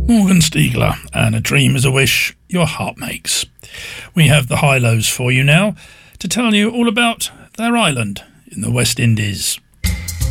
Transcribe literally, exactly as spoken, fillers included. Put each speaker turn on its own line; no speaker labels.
Morgan Stiegler, and a dream is a wish your heart makes. We have the high lows for you now to tell you all about their island in the West Indies.